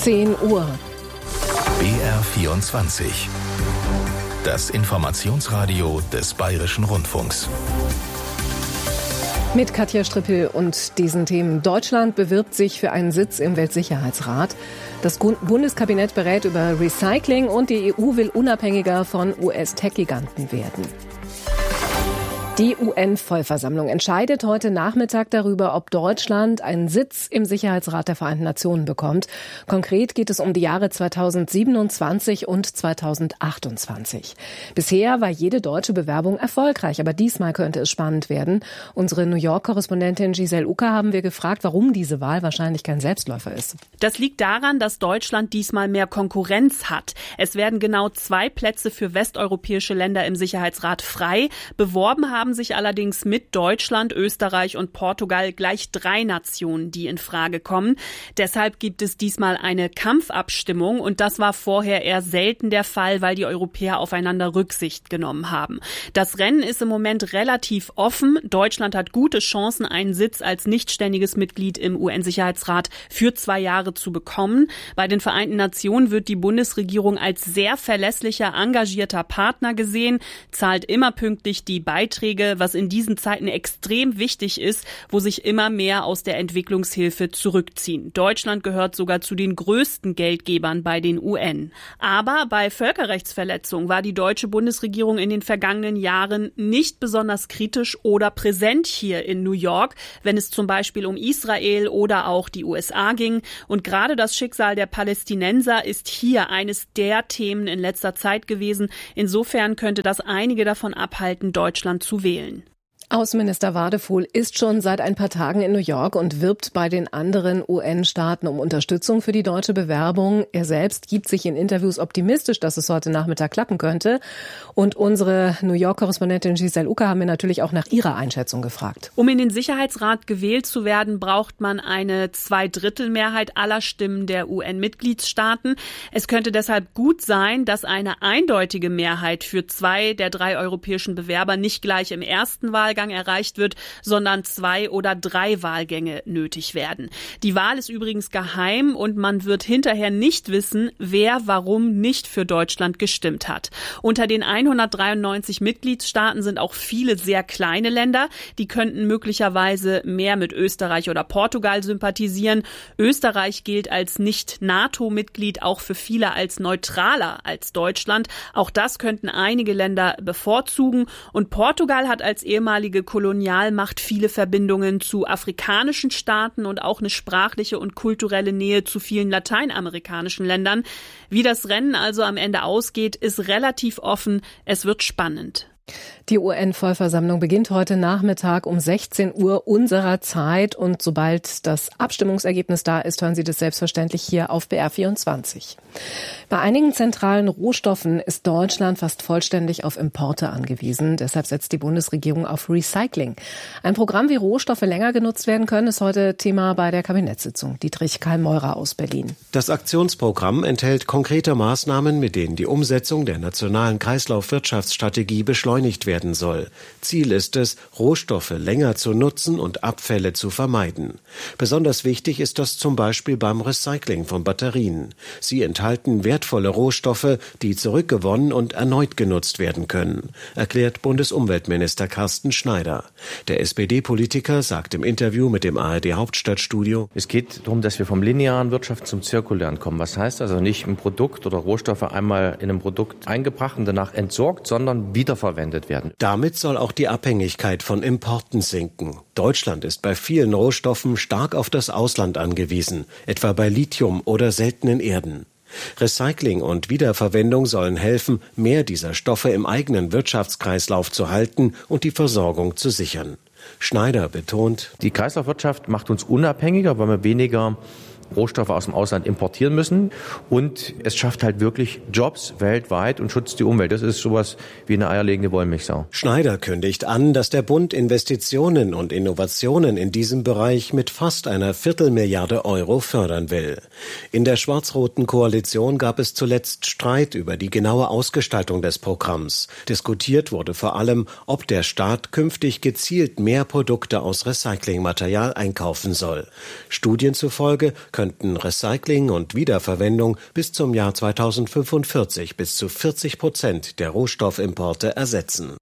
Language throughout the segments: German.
10 Uhr. BR24. Das Informationsradio des Bayerischen Rundfunks. Mit Katja Strippel und diesen Themen. Deutschland bewirbt sich für einen Sitz im Weltsicherheitsrat. Das Bundeskabinett berät über Recycling und die EU will unabhängiger von US-Tech-Giganten werden. Die UN-Vollversammlung entscheidet heute Nachmittag darüber, ob Deutschland einen Sitz im Sicherheitsrat der Vereinten Nationen bekommt. Konkret geht es um die Jahre 2027 und 2028. Bisher war jede deutsche Bewerbung erfolgreich, aber diesmal könnte es spannend werden. Unsere New York-Korrespondentin Giselle Ucker haben wir gefragt, warum diese Wahl wahrscheinlich kein Selbstläufer ist. Das liegt daran, dass Deutschland diesmal mehr Konkurrenz hat. Es werden genau 2 Plätze für westeuropäische Länder im Sicherheitsrat frei. Beworben haben sich allerdings mit Deutschland, Österreich und Portugal gleich 3 Nationen, die in Frage kommen. Deshalb gibt es diesmal eine Kampfabstimmung und das war vorher eher selten der Fall, weil die Europäer aufeinander Rücksicht genommen haben. Das Rennen ist im Moment relativ offen. Deutschland hat gute Chancen, einen Sitz als nichtständiges Mitglied im UN-Sicherheitsrat für 2 Jahre zu bekommen. Bei den Vereinten Nationen wird die Bundesregierung als sehr verlässlicher, engagierter Partner gesehen, zahlt immer pünktlich die Beiträge, was in diesen Zeiten extrem wichtig ist, wo sich immer mehr aus der Entwicklungshilfe zurückziehen. Deutschland gehört sogar zu den größten Geldgebern bei den UN. Aber bei Völkerrechtsverletzungen war die deutsche Bundesregierung in den vergangenen Jahren nicht besonders kritisch oder präsent hier in New York, wenn es zum Beispiel um Israel oder auch die USA ging. Und gerade das Schicksal der Palästinenser ist hier eines der Themen in letzter Zeit gewesen. Insofern könnte das einige davon abhalten, Deutschland zu wählen. Außenminister Wadefuhl ist schon seit ein paar Tagen in New York und wirbt bei den anderen UN-Staaten um Unterstützung für die deutsche Bewerbung. Er selbst gibt sich in Interviews optimistisch, dass es heute Nachmittag klappen könnte. Und unsere New York-Korrespondentin Giselle Ucker haben wir natürlich auch nach ihrer Einschätzung gefragt. Um in den Sicherheitsrat gewählt zu werden, braucht man eine 2/3 aller Stimmen der UN-Mitgliedstaaten. Es könnte deshalb gut sein, dass eine eindeutige Mehrheit für 2 der 3 europäischen Bewerber nicht gleich im ersten Wahlgang erreicht wird, sondern 2 oder 3 Wahlgänge nötig werden. Die Wahl ist übrigens geheim und man wird hinterher nicht wissen, wer warum nicht für Deutschland gestimmt hat. Unter den 193 Mitgliedstaaten sind auch viele sehr kleine Länder. Die könnten möglicherweise mehr mit Österreich oder Portugal sympathisieren. Österreich gilt als Nicht-NATO-Mitglied auch für viele als neutraler als Deutschland. Auch das könnten einige Länder bevorzugen. Und Portugal hat als ehemalige Kolonialmacht viele Verbindungen zu afrikanischen Staaten und auch eine sprachliche und kulturelle Nähe zu vielen lateinamerikanischen Ländern. Wie das Rennen also am Ende ausgeht, ist relativ offen. Es wird spannend. Die UN-Vollversammlung beginnt heute Nachmittag um 16 Uhr unserer Zeit und sobald das Abstimmungsergebnis da ist, hören Sie das selbstverständlich hier auf BR24. Bei einigen zentralen Rohstoffen ist Deutschland fast vollständig auf Importe angewiesen. Deshalb setzt die Bundesregierung auf Recycling. Ein Programm, wie Rohstoffe länger genutzt werden können, ist heute Thema bei der Kabinettssitzung. Dietrich Karl-Meurer aus Berlin. Das Aktionsprogramm enthält konkrete Maßnahmen, mit denen die Umsetzung der nationalen Kreislaufwirtschaftsstrategie beschleunigt werden soll. Ziel ist es, Rohstoffe länger zu nutzen und Abfälle zu vermeiden. Besonders wichtig ist das zum Beispiel beim Recycling von Batterien. Sie enthalten wertvolle Rohstoffe, die zurückgewonnen und erneut genutzt werden können, erklärt Bundesumweltminister Carsten Schneider. Der SPD-Politiker sagt im Interview mit dem ARD-Hauptstadtstudio: Es geht darum, dass wir vom linearen Wirtschaft zum zirkulären kommen. Was heißt also nicht ein Produkt oder Rohstoffe einmal in einem Produkt eingebracht und danach entsorgt, sondern wiederverwendet werden. Damit soll auch die Abhängigkeit von Importen sinken. Deutschland ist bei vielen Rohstoffen stark auf das Ausland angewiesen, etwa bei Lithium oder seltenen Erden. Recycling und Wiederverwendung sollen helfen, mehr dieser Stoffe im eigenen Wirtschaftskreislauf zu halten und die Versorgung zu sichern. Schneider betont: Die Kreislaufwirtschaft macht uns unabhängiger, weil wir weniger Rohstoffe aus dem Ausland importieren müssen. Und es schafft halt wirklich Jobs weltweit und schützt die Umwelt. Das ist sowas wie eine eierlegende Wollmilchsau. Schneider kündigt an, dass der Bund Investitionen und Innovationen in diesem Bereich mit fast einer Viertelmilliarde Euro fördern will. In der schwarz-roten Koalition gab es zuletzt Streit über die genaue Ausgestaltung des Programms. Diskutiert wurde vor allem, ob der Staat künftig gezielt mehr Produkte aus Recyclingmaterial einkaufen soll. Studien zufolge können könnten Recycling und Wiederverwendung bis zum Jahr 2045 bis zu 40% der Rohstoffimporte ersetzen.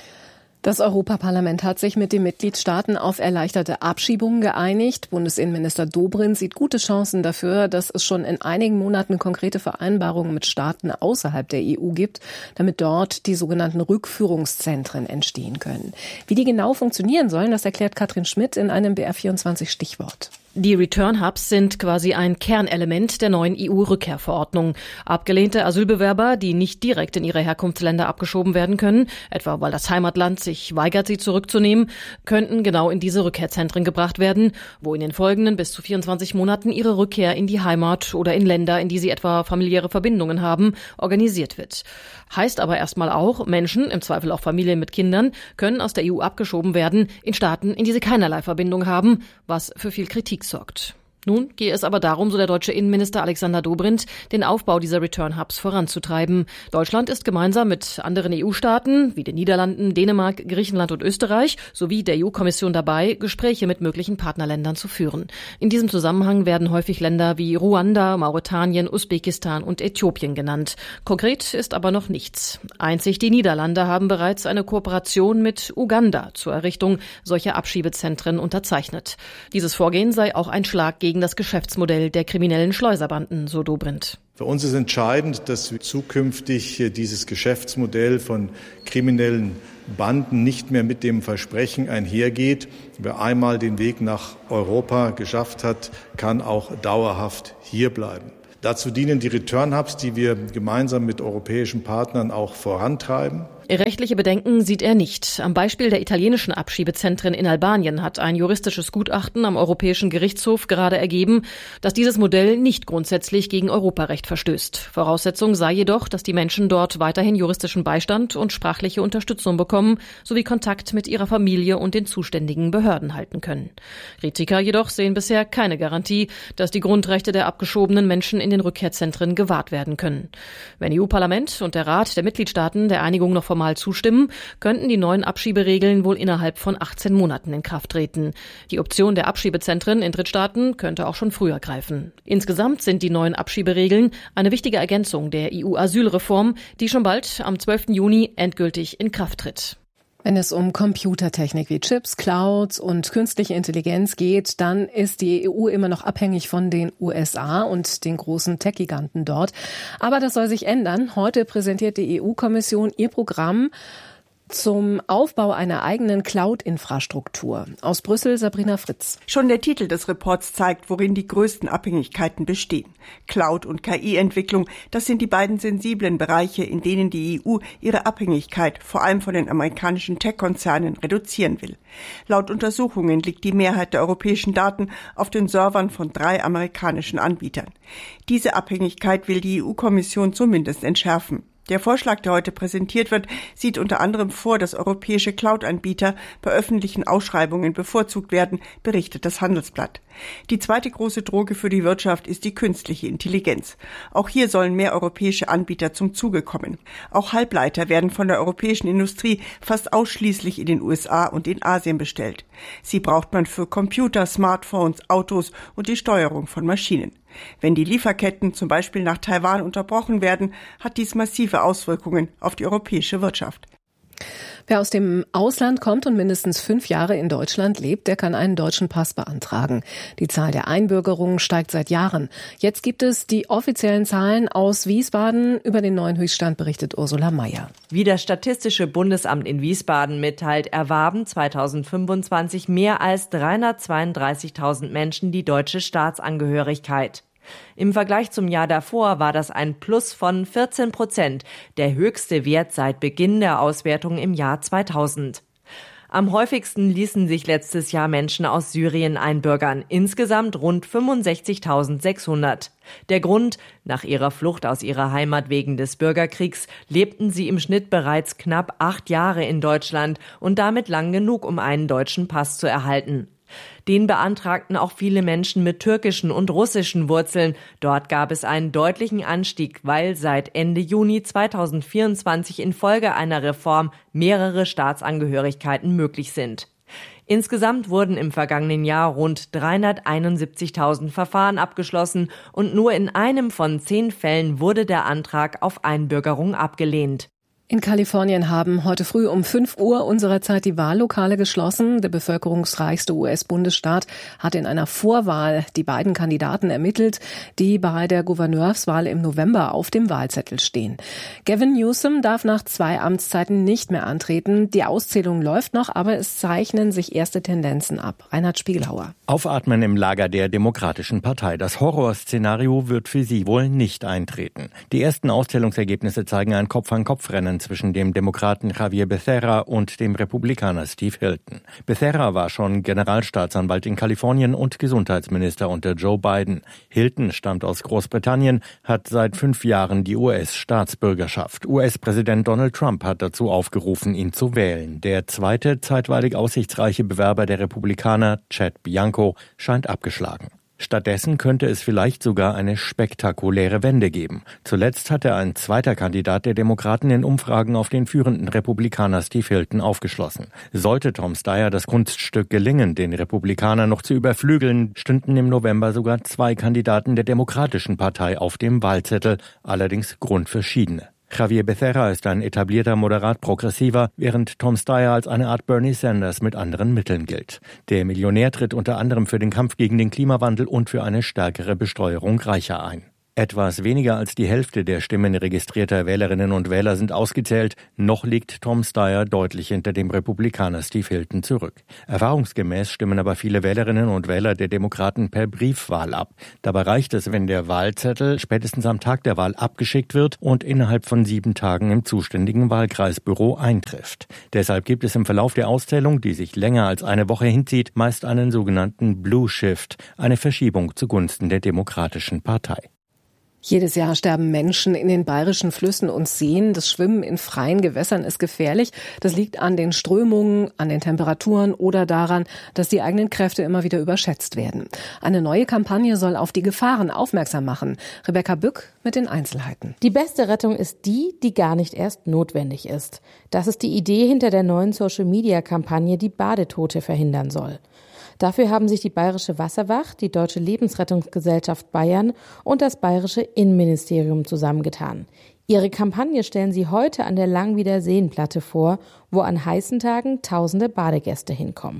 Das Europaparlament hat sich mit den Mitgliedstaaten auf erleichterte Abschiebungen geeinigt. Bundesinnenminister Dobrindt sieht gute Chancen dafür, dass es schon in einigen Monaten konkrete Vereinbarungen mit Staaten außerhalb der EU gibt, damit dort die sogenannten Rückführungszentren entstehen können. Wie die genau funktionieren sollen, das erklärt Katrin Schmidt in einem BR24-Stichwort. Die Return Hubs sind quasi ein Kernelement der neuen EU-Rückkehrverordnung. Abgelehnte Asylbewerber, die nicht direkt in ihre Herkunftsländer abgeschoben werden können, etwa weil das Heimatland sich weigert, sie zurückzunehmen, könnten genau in diese Rückkehrzentren gebracht werden, wo in den folgenden bis zu 24 Monaten ihre Rückkehr in die Heimat oder in Länder, in die sie etwa familiäre Verbindungen haben, organisiert wird. Heißt aber erstmal auch, Menschen, im Zweifel auch Familien mit Kindern, können aus der EU abgeschoben werden in Staaten, in die sie keinerlei Verbindung haben, was für viel Kritik sorgt. Nun gehe es aber darum, so der deutsche Innenminister Alexander Dobrindt, den Aufbau dieser Return Hubs voranzutreiben. Deutschland ist gemeinsam mit anderen EU-Staaten wie den Niederlanden, Dänemark, Griechenland und Österreich sowie der EU-Kommission dabei, Gespräche mit möglichen Partnerländern zu führen. In diesem Zusammenhang werden häufig Länder wie Ruanda, Mauretanien, Usbekistan und Äthiopien genannt. Konkret ist aber noch nichts. Einzig die Niederlande haben bereits eine Kooperation mit Uganda zur Errichtung solcher Abschiebezentren unterzeichnet. Dieses Vorgehen sei auch ein Schlag gegen das Geschäftsmodell der kriminellen Schleuserbanden, so Dobrindt. Für uns ist entscheidend, dass zukünftig dieses Geschäftsmodell von kriminellen Banden nicht mehr mit dem Versprechen einhergeht, wer einmal den Weg nach Europa geschafft hat, kann auch dauerhaft hierbleiben. Dazu dienen die Return Hubs, die wir gemeinsam mit europäischen Partnern auch vorantreiben. Rechtliche Bedenken sieht er nicht. Am Beispiel der italienischen Abschiebezentren in Albanien hat ein juristisches Gutachten am Europäischen Gerichtshof gerade ergeben, dass dieses Modell nicht grundsätzlich gegen Europarecht verstößt. Voraussetzung sei jedoch, dass die Menschen dort weiterhin juristischen Beistand und sprachliche Unterstützung bekommen, sowie Kontakt mit ihrer Familie und den zuständigen Behörden halten können. Kritiker jedoch sehen bisher keine Garantie, dass die Grundrechte der abgeschobenen Menschen in den Rückkehrzentren gewahrt werden können. Wenn EU-Parlament und der Rat der Mitgliedstaaten der Einigung noch formal zustimmen, könnten die neuen Abschieberegeln wohl innerhalb von 18 Monaten in Kraft treten. Die Option der Abschiebezentren in Drittstaaten könnte auch schon früher greifen. Insgesamt sind die neuen Abschieberegeln eine wichtige Ergänzung der EU-Asylreform, die schon bald am 12. Juni endgültig in Kraft tritt. Wenn es um Computertechnik wie Chips, Clouds und künstliche Intelligenz geht, dann ist die EU immer noch abhängig von den USA und den großen Tech-Giganten dort. Aber das soll sich ändern. Heute präsentiert die EU-Kommission ihr Programm zum Aufbau einer eigenen Cloud-Infrastruktur. Aus Brüssel Sabrina Fritz. Schon der Titel des Reports zeigt, worin die größten Abhängigkeiten bestehen. Cloud- und KI-Entwicklung, das sind die beiden sensiblen Bereiche, in denen die EU ihre Abhängigkeit vor allem von den amerikanischen Tech-Konzernen reduzieren will. Laut Untersuchungen liegt die Mehrheit der europäischen Daten auf den Servern von 3 amerikanischen Anbietern. Diese Abhängigkeit will die EU-Kommission zumindest entschärfen. Der Vorschlag, der heute präsentiert wird, sieht unter anderem vor, dass europäische Cloud-Anbieter bei öffentlichen Ausschreibungen bevorzugt werden, berichtet das Handelsblatt. Die zweite große Droge für die Wirtschaft ist die künstliche Intelligenz. Auch hier sollen mehr europäische Anbieter zum Zuge kommen. Auch Halbleiter werden von der europäischen Industrie fast ausschließlich in den USA und in Asien bestellt. Sie braucht man für Computer, Smartphones, Autos und die Steuerung von Maschinen. Wenn die Lieferketten zum Beispiel nach Taiwan unterbrochen werden, hat dies massive Auswirkungen auf die europäische Wirtschaft. Wer aus dem Ausland kommt und mindestens 5 Jahre in Deutschland lebt, der kann einen deutschen Pass beantragen. Die Zahl der Einbürgerungen steigt seit Jahren. Jetzt gibt es die offiziellen Zahlen aus Wiesbaden. Über den neuen Höchststand berichtet Ursula Mayer. Wie das Statistische Bundesamt in Wiesbaden mitteilt, erwarben 2025 mehr als 332.000 Menschen die deutsche Staatsangehörigkeit. Im Vergleich zum Jahr davor war das ein Plus von 14%, der höchste Wert seit Beginn der Auswertung im Jahr 2000. Am häufigsten ließen sich letztes Jahr Menschen aus Syrien einbürgern, insgesamt rund 65.600. Der Grund: Nach ihrer Flucht aus ihrer Heimat wegen des Bürgerkriegs lebten sie im Schnitt bereits knapp 8 Jahre in Deutschland und damit lang genug, um einen deutschen Pass zu erhalten. Den beantragten auch viele Menschen mit türkischen und russischen Wurzeln. Dort gab es einen deutlichen Anstieg, weil seit Ende Juni 2024 infolge einer Reform mehrere Staatsangehörigkeiten möglich sind. Insgesamt wurden im vergangenen Jahr rund 371.000 Verfahren abgeschlossen und nur in einem von 10 Fällen wurde der Antrag auf Einbürgerung abgelehnt. In Kalifornien haben heute früh um 5 Uhr unserer Zeit die Wahllokale geschlossen. Der bevölkerungsreichste US-Bundesstaat hat in einer Vorwahl die beiden Kandidaten ermittelt, die bei der Gouverneurswahl im November auf dem Wahlzettel stehen. Gavin Newsom darf nach 2 Amtszeiten nicht mehr antreten. Die Auszählung läuft noch, aber es zeichnen sich erste Tendenzen ab. Reinhard Spiegelhauer. Aufatmen im Lager der Demokratischen Partei. Das Horrorszenario wird für sie wohl nicht eintreten. Die ersten Auszählungsergebnisse zeigen ein Kopf-an-Kopf-Rennen zwischen dem Demokraten Javier Becerra und dem Republikaner Steve Hilton. Becerra war schon Generalstaatsanwalt in Kalifornien und Gesundheitsminister unter Joe Biden. Hilton stammt aus Großbritannien, hat seit 5 Jahren die US-Staatsbürgerschaft. US-Präsident Donald Trump hat dazu aufgerufen, ihn zu wählen. Der zweite, zeitweilig aussichtsreiche Bewerber der Republikaner, Chad Bianco, scheint abgeschlagen. Stattdessen könnte es vielleicht sogar eine spektakuläre Wende geben. Zuletzt hatte ein zweiter Kandidat der Demokraten in Umfragen auf den führenden Republikaner Steve Hilton aufgeschlossen. Sollte Tom Steyer das Kunststück gelingen, den Republikaner noch zu überflügeln, stünden im November sogar 2 Kandidaten der Demokratischen Partei auf dem Wahlzettel, allerdings grundverschiedene. Javier Becerra ist ein etablierter Moderat-Progressiver, während Tom Steyer als eine Art Bernie Sanders mit anderen Mitteln gilt. Der Millionär tritt unter anderem für den Kampf gegen den Klimawandel und für eine stärkere Besteuerung Reicher ein. Etwas weniger als die Hälfte der Stimmen registrierter Wählerinnen und Wähler sind ausgezählt. Noch liegt Tom Steyer deutlich hinter dem Republikaner Steve Hilton zurück. Erfahrungsgemäß stimmen aber viele Wählerinnen und Wähler der Demokraten per Briefwahl ab. Dabei reicht es, wenn der Wahlzettel spätestens am Tag der Wahl abgeschickt wird und innerhalb von 7 Tagen im zuständigen Wahlkreisbüro eintrifft. Deshalb gibt es im Verlauf der Auszählung, die sich länger als eine Woche hinzieht, meist einen sogenannten Blue Shift, eine Verschiebung zugunsten der Demokratischen Partei. Jedes Jahr sterben Menschen in den bayerischen Flüssen und Seen. Das Schwimmen in freien Gewässern ist gefährlich. Das liegt an den Strömungen, an den Temperaturen oder daran, dass die eigenen Kräfte immer wieder überschätzt werden. Eine neue Kampagne soll auf die Gefahren aufmerksam machen. Rebecca Bück mit den Einzelheiten. Die beste Rettung ist die, die gar nicht erst notwendig ist. Das ist die Idee hinter der neuen Social-Media-Kampagne, die Badetote verhindern soll. Dafür haben sich die Bayerische Wasserwacht, die Deutsche Lebensrettungsgesellschaft Bayern und das Bayerische Innenministerium zusammengetan. Ihre Kampagne stellen sie heute an der Langwieder Seenplatte vor, wo an heißen Tagen tausende Badegäste hinkommen.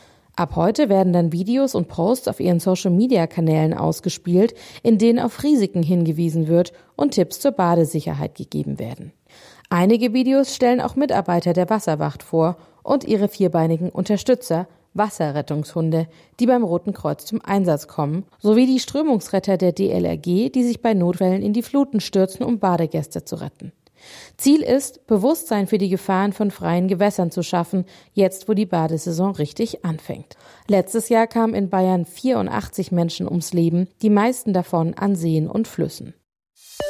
Ab heute werden dann Videos und Posts auf ihren Social-Media-Kanälen ausgespielt, in denen auf Risiken hingewiesen wird und Tipps zur Badesicherheit gegeben werden. Einige Videos stellen auch Mitarbeiter der Wasserwacht vor und ihre vierbeinigen Unterstützer, Wasserrettungshunde, die beim Roten Kreuz zum Einsatz kommen, sowie die Strömungsretter der DLRG, die sich bei Notfällen in die Fluten stürzen, um Badegäste zu retten. Ziel ist, Bewusstsein für die Gefahren von freien Gewässern zu schaffen, jetzt wo die Badesaison richtig anfängt. Letztes Jahr kamen in Bayern 84 Menschen ums Leben, die meisten davon an Seen und Flüssen.